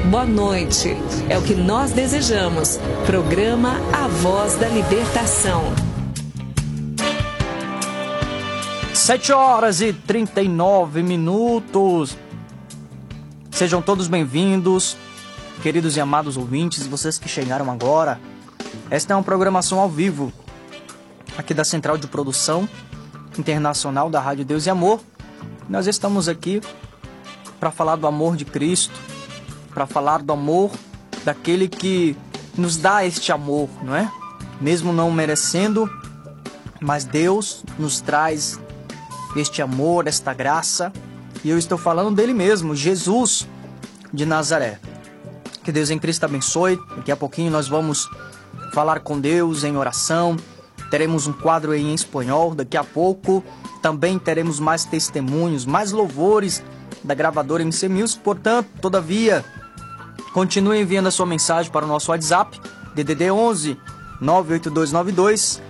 boa noite. É o que nós desejamos. Programa A Voz da Libertação. 7h39. Sejam todos bem-vindos, queridos e amados ouvintes, vocês que chegaram agora. Esta é uma programação ao vivo, aqui da Central de Produção Internacional da Rádio Deus e Amor. Nós estamos aqui para falar do amor de Cristo, para falar do amor daquele que nos dá este amor, não é? Mesmo não merecendo, mas Deus nos traz este amor, esta graça, e eu estou falando dele mesmo, Jesus de Nazaré. Que Deus em Cristo abençoe. Daqui a pouquinho nós vamos falar com Deus em oração, teremos um quadro aí em espanhol, daqui a pouco também teremos mais testemunhos, mais louvores da gravadora MC Music. Portanto, todavia, continue enviando a sua mensagem para o nosso WhatsApp, DDD 11 98292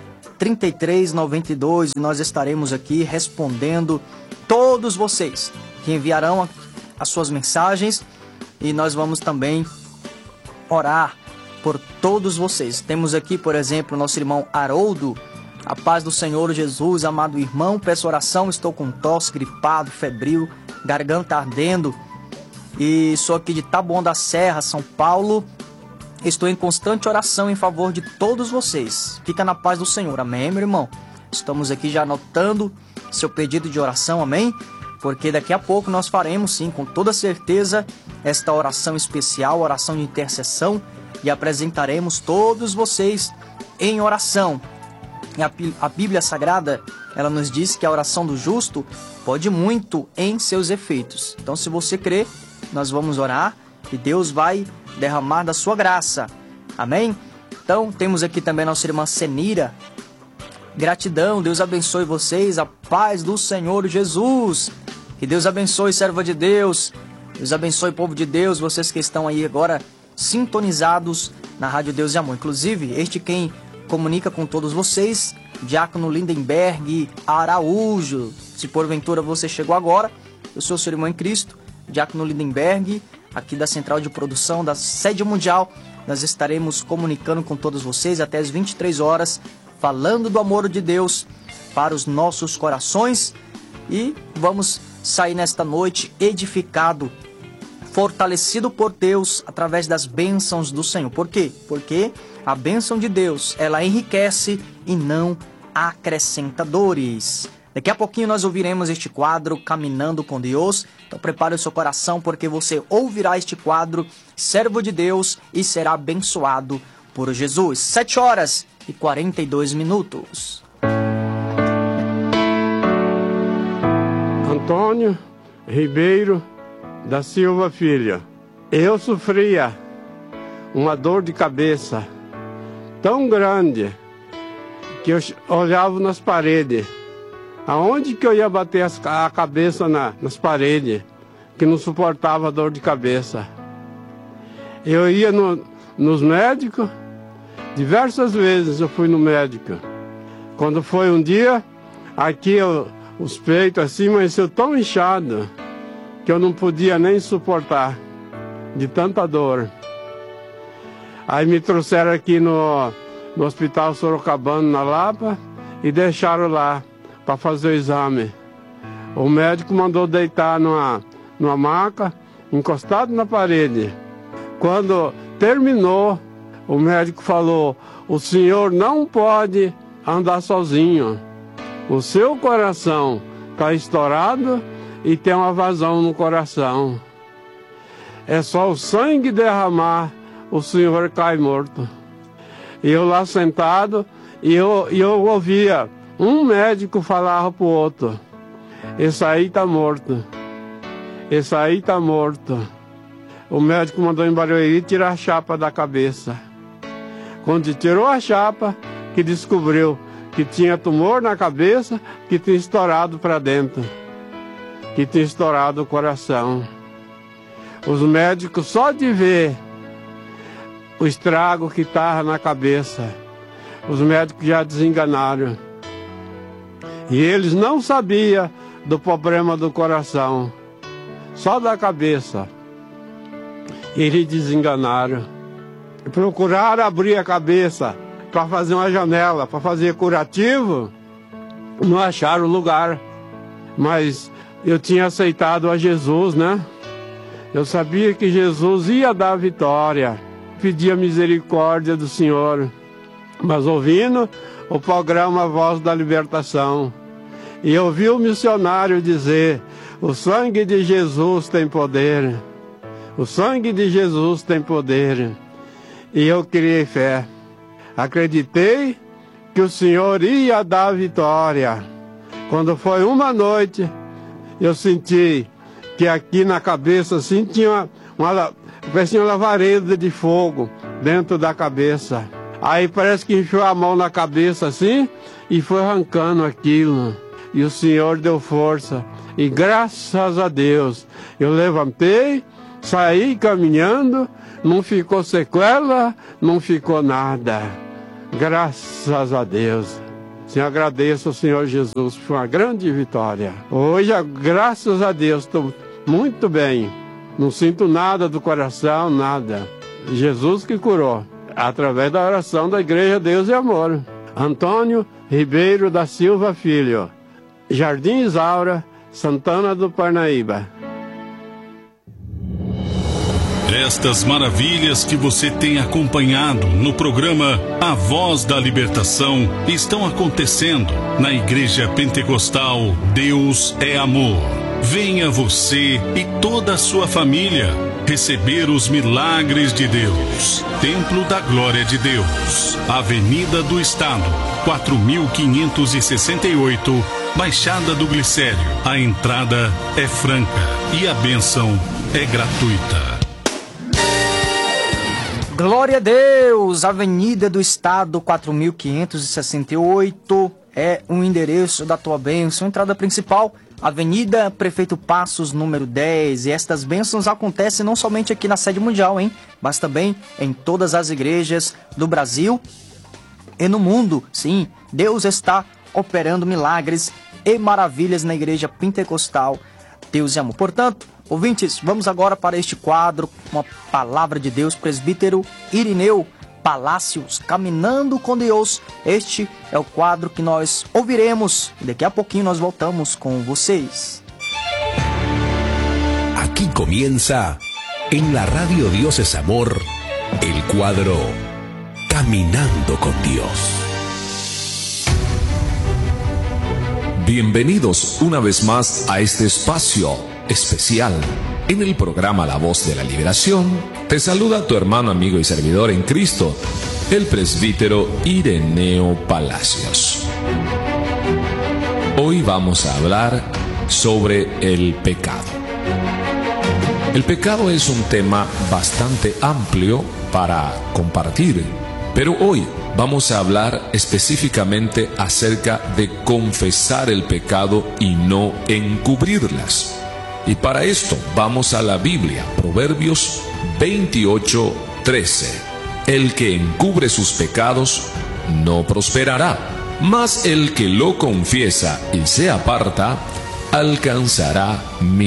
3392, e nós estaremos aqui respondendo todos vocês que enviarão as suas mensagens, e nós vamos também orar por todos vocês. Temos aqui, por exemplo, o nosso irmão Haroldo. A paz do Senhor Jesus, amado irmão, peço oração, estou com tosse, gripado, febril, garganta ardendo, e sou aqui de Taboão da Serra, São Paulo. Estou em constante oração em favor de todos vocês. Fica na paz do Senhor, amém, meu irmão? Estamos aqui já anotando seu pedido de oração, amém? Porque daqui a pouco nós faremos, sim, com toda certeza, esta oração especial, oração de intercessão, e apresentaremos todos vocês em oração. E a Bíblia Sagrada, ela nos diz que a oração do justo pode muito em seus efeitos. Então, se você crê, nós vamos orar e Deus vai derramar da sua graça. Amém? Então, temos aqui também a nossa irmã Senira. Gratidão, Deus abençoe vocês, a paz do Senhor Jesus. Que Deus abençoe, serva de Deus. Deus abençoe, povo de Deus, vocês que estão aí agora sintonizados na Rádio Deus e Amor. Inclusive, este quem comunica com todos vocês, Diácono Lindenberg Araújo. Se porventura você chegou agora, eu sou seu irmão em Cristo, Diácono Lindenberg, aqui da Central de Produção da Sede Mundial. Nós estaremos comunicando com todos vocês até as 23 horas, falando do amor de Deus para os nossos corações, e vamos sair nesta noite edificado, fortalecido por Deus através das bênçãos do Senhor. Por quê? Porque a bênção de Deus, ela enriquece e não acrescenta dores. Daqui a pouquinho nós ouviremos este quadro, Caminhando com Deus. Então prepare o seu coração, porque você ouvirá este quadro, servo de Deus, e será abençoado por Jesus. 7h42. Antônio Ribeiro da Silva Filho. Eu sofria uma dor de cabeça tão grande que eu olhava nas paredes. Aonde que eu ia bater a cabeça nas paredes, que não suportava a dor de cabeça. Eu ia nos médicos, diversas vezes eu fui no médico. Quando foi um dia, aqui os peitos assim, amanheceu tão inchado que eu não podia nem suportar de tanta dor. Aí me trouxeram aqui no Hospital Sorocabana, na Lapa, e deixaram lá para fazer o exame. O médico mandou deitar numa maca, encostado na parede. Quando terminou, o médico falou: o senhor não pode andar sozinho. O seu coração está estourado e tem uma vazão no coração. É só o sangue derramar, o senhor cai morto. E eu lá sentado, e eu ouvia um médico falava pro outro: esse aí tá morto, esse aí tá morto. O médico mandou em Barueri tirar a chapa da cabeça. Quando tirou a chapa, que descobriu que tinha tumor na cabeça, que tinha estourado para dentro, que tinha estourado o coração. Os médicos, só de ver o estrago que estava na cabeça, os médicos já desenganaram. E eles não sabiam do problema do coração, só da cabeça. Eles desenganaram. Procuraram abrir a cabeça para fazer uma janela, para fazer curativo. Não acharam lugar. Mas eu tinha aceitado a Jesus, né? Eu sabia que Jesus ia dar a vitória. Pedi a misericórdia do Senhor. Mas ouvindo o programa Voz da Libertação, e eu ouvi o missionário dizer: o sangue de Jesus tem poder. O sangue de Jesus tem poder. E eu criei fé. Acreditei que o Senhor ia dar a vitória. Quando foi uma noite, eu senti que aqui na cabeça assim tinha uma lavareda de fogo dentro da cabeça. Aí parece que enfiou a mão na cabeça assim e foi arrancando aquilo. E o Senhor deu força. E graças a Deus eu levantei, saí caminhando, não ficou sequela, não ficou nada. Graças a Deus. Sim, agradeço ao Senhor Jesus por uma grande vitória. Hoje, graças a Deus, estou muito bem. Não sinto nada do coração, nada. Jesus que curou, através da oração da Igreja Deus e Amor. Antônio Ribeiro da Silva Filho, Jardim Isaura, Santana do Parnaíba. Estas maravilhas que você tem acompanhado no programa A Voz da Libertação estão acontecendo na Igreja Pentecostal Deus é Amor. Venha você e toda a sua família receber os milagres de Deus. Templo da Glória de Deus, Avenida do Estado, 4568, Baixada do Glicério. A entrada é franca e a bênção é gratuita. Glória a Deus! Avenida do Estado, 4568, é o endereço da tua bênção. Entrada principal, Avenida Prefeito Passos, número 10. E estas bênçãos acontecem não somente aqui na sede mundial, hein? Mas também em todas as igrejas do Brasil e no mundo. Sim, Deus está operando milagres e maravilhas na Igreja Pentecostal Deus e Amor. Portanto, ouvintes, vamos agora para este quadro, uma palavra de Deus, presbítero Irineu Palácios, Caminhando com Deus. Este é o quadro que nós ouviremos e daqui a pouquinho nós voltamos com vocês. Aquí comienza, en la radio Dios es Amor, el cuadro Caminando con Dios. Bienvenidos una vez más a este espacio especial. En el programa La Voz de la Liberación, te saluda tu hermano, amigo y servidor en Cristo, el presbítero Irineo Palacios. Hoy vamos a hablar sobre el pecado. El pecado es un tema bastante amplio para compartir, pero hoy vamos a hablar específicamente acerca de confesar el pecado y no encubrirlas. Y para esto vamos a la Biblia, Proverbios 28:13. El que encubre sus pecados no prosperará, mas el que lo confiesa y se aparta alcanzará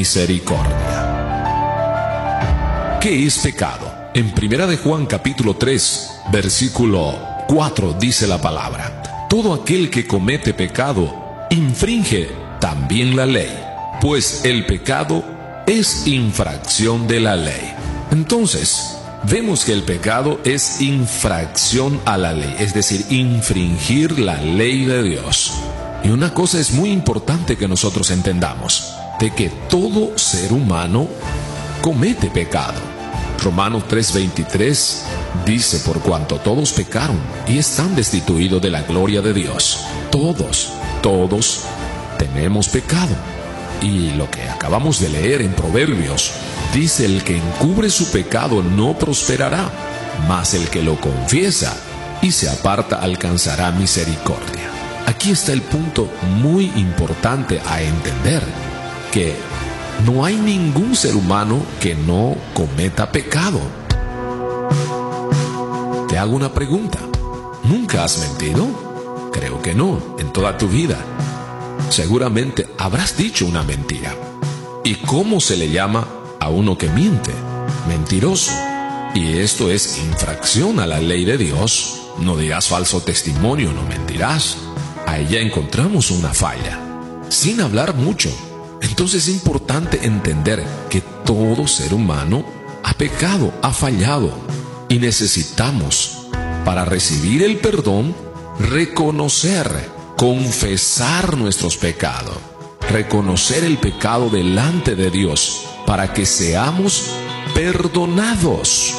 misericordia. ¿Qué es pecado? En 1 de Juan capítulo 3, versículo 4 dice la palabra: todo aquel que comete pecado infringe también la ley, pues el pecado es infracción de la ley. Entonces, vemos que el pecado es infracción a la ley, es decir, infringir la ley de Dios. Y una cosa es muy importante que nosotros entendamos, de que todo ser humano comete pecado. Romanos 3:23 dice: por cuanto todos pecaron y están destituidos de la gloria de Dios. Todos tenemos pecado. Y lo que acabamos de leer en Proverbios dice: el que encubre su pecado no prosperará, mas el que lo confiesa y se aparta alcanzará misericordia. Aquí está el punto muy importante a entender, que no hay ningún ser humano que no cometa pecado. Te hago una pregunta: ¿nunca has mentido? Creo que no, en toda tu vida. Seguramente habrás dicho una mentira. ¿Y cómo se le llama a uno que miente? mentiroso. Y esto es infracción a la ley de Dios. No dirás falso testimonio, no mentirás. Ahí ya encontramos una falla, sin hablar mucho. Entonces es importante entender que todo ser humano ha pecado, ha fallado. Y necesitamos, para recibir el perdón, reconocer, confesar nuestros pecados. Reconocer el pecado delante de Dios para que seamos perdonados.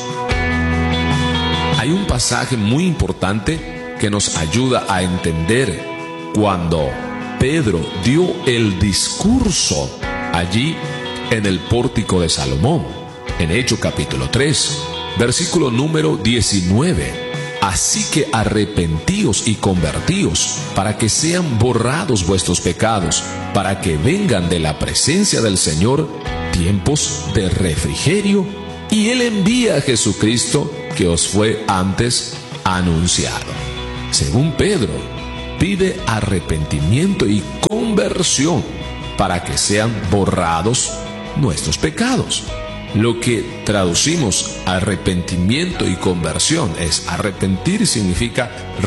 Hay un pasaje muy importante que nos ayuda a entender cuando Pedro dio el discurso allí en el pórtico de Salomón, en Hechos capítulo 3, versículo número 19. Así que arrepentíos y convertíos para que sean borrados vuestros pecados, para que vengan de la presencia del Señor tiempos de refrigerio, y Él envía a Jesucristo que os fue antes anunciado. Según Pedro, pide arrepentimiento y conversión para que sean borrados nuestros pecados. Lo que traducimos arrepentimiento y conversión es: arrepentir significa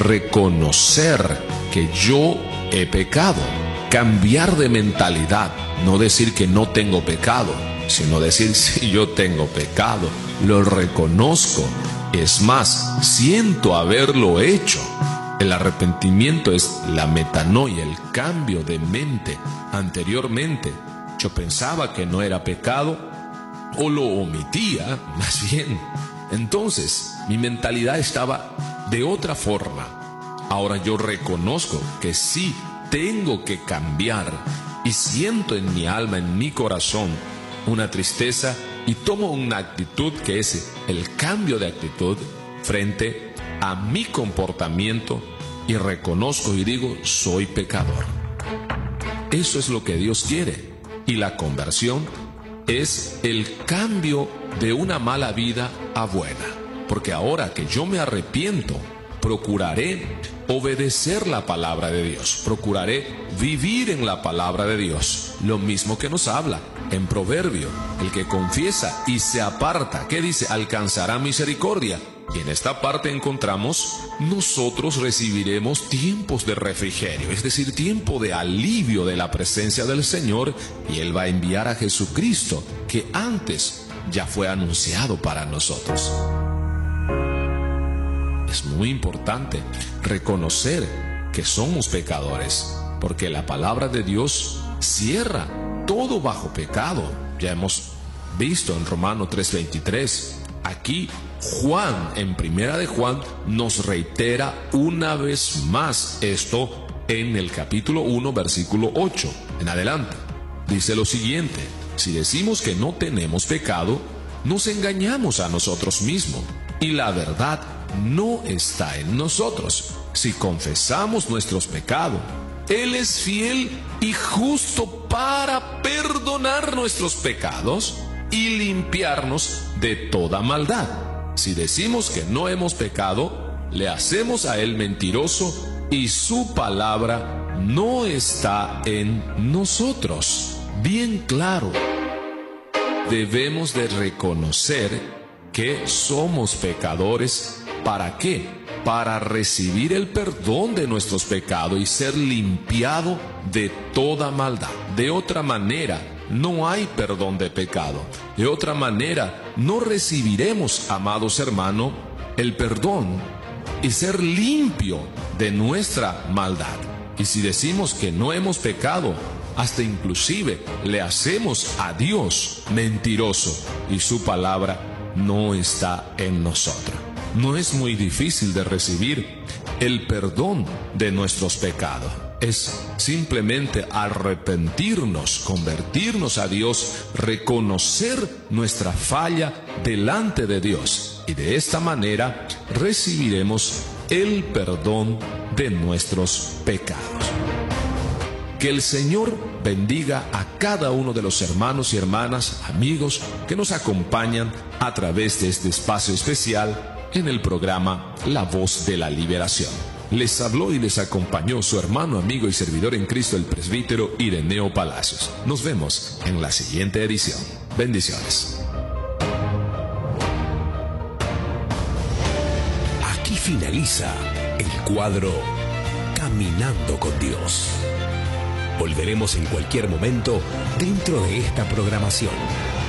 reconocer que yo he pecado, cambiar de mentalidad, no decir que no tengo pecado, sino decir: si yo tengo pecado, lo reconozco, es más, siento haberlo hecho. El arrepentimiento es la metanoia, el cambio de mente. Anteriormente yo pensaba que no era pecado, o lo omitía, más bien. Entonces, mi mentalidad estaba de otra forma. Ahora yo reconozco que sí tengo que cambiar y siento en mi alma, en mi corazón, una tristeza y tomo una actitud que es el cambio de actitud frente a mi comportamiento y reconozco y digo: soy pecador. Eso es lo que Dios quiere. Y la conversión es el cambio de una mala vida a buena. Porque ahora que yo me arrepiento, procuraré obedecer la palabra de Dios. Procuraré vivir en la palabra de Dios. Lo mismo que nos habla en Proverbio: el que confiesa y se aparta, ¿qué dice? Alcanzará misericordia. Y en esta parte encontramos: nosotros recibiremos tiempos de refrigerio, es decir, tiempo de alivio de la presencia del Señor, y Él va a enviar a Jesucristo, que antes ya fue anunciado para nosotros. Es muy importante reconocer que somos pecadores, porque la palabra de Dios cierra todo bajo pecado. Ya hemos visto en Romanos 3:23. Aquí Juan, en Primera de Juan, nos reitera una vez más esto en el capítulo 1, versículo 8 en adelante. Dice lo siguiente: si decimos que no tenemos pecado, nos engañamos a nosotros mismos, y la verdad no está en nosotros. Si confesamos nuestros pecados, Él es fiel y justo para perdonar nuestros pecados y limpiarnos de toda maldad. Si decimos que no hemos pecado, le hacemos a Él mentiroso y su palabra no está en nosotros. Bien claro, debemos de reconocer que somos pecadores. ¿Para qué? Para recibir el perdón de nuestros pecados y ser limpiado de toda maldad. De otra manera, no hay perdón de pecado. De otra manera, no recibiremos, amados hermanos, el perdón y ser limpio de nuestra maldad. Y si decimos que no hemos pecado, hasta inclusive le hacemos a Dios mentiroso y su palabra no está en nosotros. No es muy difícil de recibir el perdón de nuestros pecados. Es simplemente arrepentirnos, convertirnos a Dios, reconocer nuestra falla delante de Dios. Y de esta manera recibiremos el perdón de nuestros pecados. Que el Señor bendiga a cada uno de los hermanos y hermanas, amigos que nos acompañan a través de este espacio especial en el programa La Voz de la Liberación. Les habló y les acompañó su hermano, amigo y servidor en Cristo, el presbítero Ireneo Palacios. Nos vemos en la siguiente edición. Bendiciones. Aquí finaliza el cuadro Caminando con Dios. Volveremos en cualquier momento dentro de esta programación.